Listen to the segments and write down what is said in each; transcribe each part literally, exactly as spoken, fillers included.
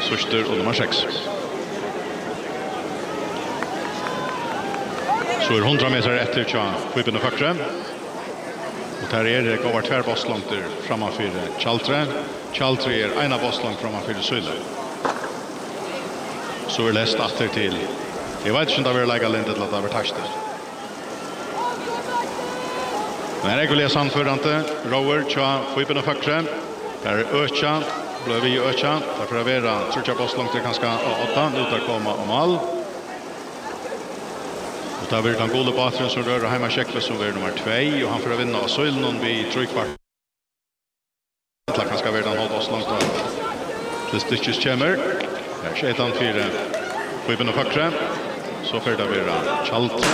Søster og nummer sex. Så er hundra meter etter tja Fibben og Fakre. Og der er det går tvær bosslangter framfor Tjaltre. Tjaltre er en av bosslang framfor Søyle. Så er lest atter til. Jeg vet ikke om det vil legge lindet til at det har vært tastet. Men jeg vil lese anførende. Rower tja Fibben og Fakre. Der er Øtja. Ble vi Øtja. Derfor er det trutja bosslangter kanskje åtta. Nå der kommer om all. Och där blir den gode batren som rör hemma Tjeckle som är nummer två och han får vinna av Sölnon vid trykvart. Han ska vara den hålla oss långt av. Det styckes kommer. Där är ettan fyra Fibben och Fakre. Så för det blir Tjaltre.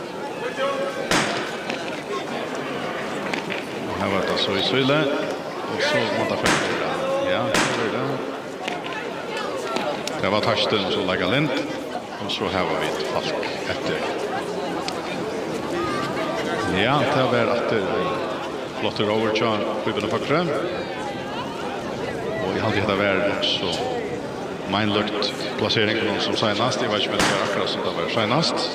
Och här var det så i Söyle. Och så måste jag förklara. Ja, det är det. Det var Tarsten som lägger lint. Och så här var vi ett falk efter. Ja, det var at det flotter over til Fibben og Fakre. Og jeg hadde det vært også meinløkt plassering på noen som senast. Jeg vet ikke om det var akkurat som det var senast.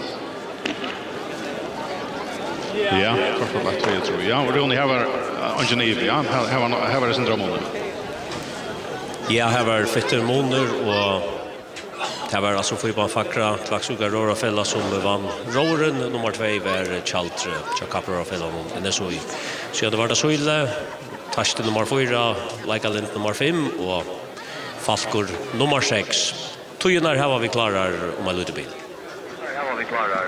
Ja, kort og lagt for jeg tror. Ja, og Rune, her var Angeniv, ja. Her var, her var det sin drømmåner. Ja, her var Fitter Måner, og det var altså Fibben og Fakre, Klaxuga Rorafella som vann Roren, nummer två var Tjaltre, Tjakapp Rorafella, en så i. Så det var det Søyle, Tarste nummer fyra, Leikalind nummer fem, og Falkor nummer sex. Tøyene her var vi klarar om en lutebil. Her var vi klarar.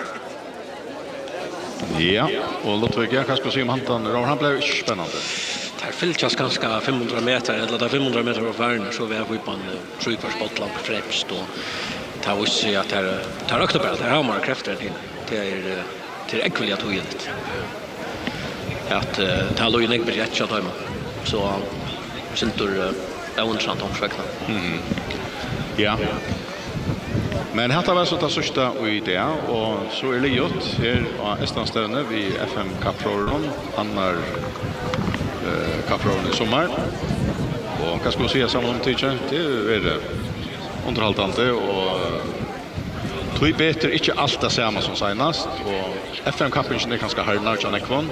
Ja, og Lottvig, ja, hva skal si om han, Rover, han ble ikke spennende. Det fylltjas ganska femhundra meter, eller det femhundra meter av världen, så vi har vi på en trykvars botland främst och det har visst att det har ökat upp, det har man krafter till. Det är till äggvilja togligt. Att det har låg en äggbiljet att ta så syntor ävensant omsväckna. Mm. Ja. Men detta var så det sista i det, och så är det gjort här på Estlandstövne vid F M Kappråden. Han har eh, Kappråden i sommar. Och vad ska vi säga samman om tidigare? Det är underhållande och tog bättre inte allt det samma som senast. Och F M Kappingen är ganska hardnar John Ekvon.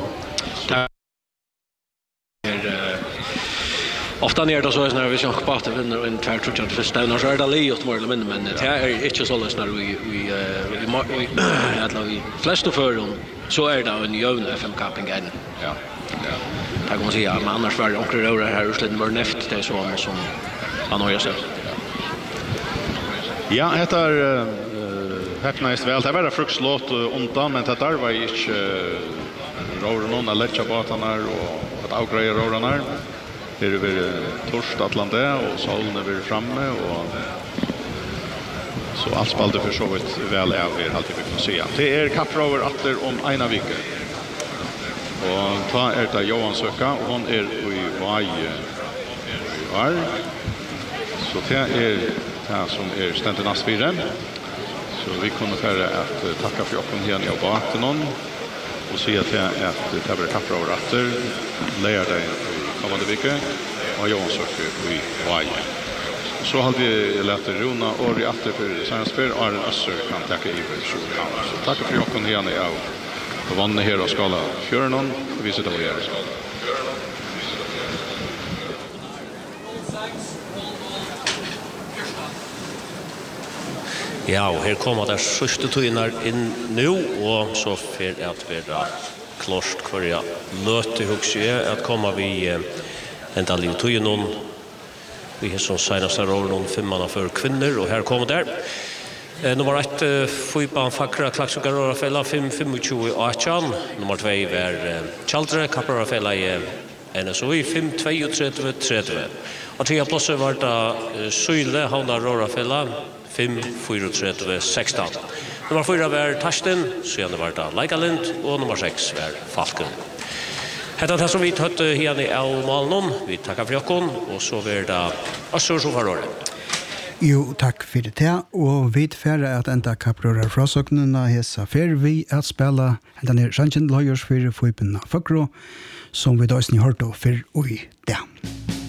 Ofta när det så är när vi kör på att vinner en två tror jag för stävnar så är det liot mer eller mindre men det är inte så lätt när vi vi vi att vi flesta för dem så är det en jävn F M Cup igen. Ja. Ja. Det kan man säga men annars var det också det här urslutet var näft det så som han har gjort. Ja, det är häpnaist väl. Det var fruktlåt undan men det där var ju inte rorar någon att lägga båtarna och att avgreja rorarna. Det är väl torst Atlante och solen är väl framme och så allt spalde för så vitt väl är vi alltid vi kan se. Det är kapprover åter om ena vecka. Och ta är det Johan Söka och hon är i varje var. Så det är det som är ständigt nasviren. Så vi kommer färre att tacka för jobbet här i baten och se att det är att det blir kapprover åter lära dig kommande vecka och Johan Söker i varje. Så hade vi lärt Rona och i åter för Sandspel och Arne Össur kan tacka i för tjugo. Så tack för jobbet här ni av på vann här och skala fjörnon och vi sitter och gör. Ja, och här kommer det sista tøynar in nu och så för att vi då klost kvarja möte huxje att komma vi en del i tøynon vi har som senaste roll någon femmanna för kvinnor och här kommer där eh, nummer ett Fibben och Fakre Klaxuga Rorafella fem tjugofem och åtta nummer två var Tjaltre Kappråfella i N S O I fem trettio trettio och tredje platsen var det Søyle Havna Rorafella fem trettio sexton. Nummer fyra var Tarsten, sedan var det Leikalind och nummer sex var Falken. Hetta det som vi tøtte her i Malnon, vi tackar för jokken, och så var det Össur som har året. Jo, takk for det, og vi færre at enda kapprører fra søknene hesa fer vi at spela enda nere Sjansjen Lajers for Fibben og Fakre, som vi da sni hørte for ui det.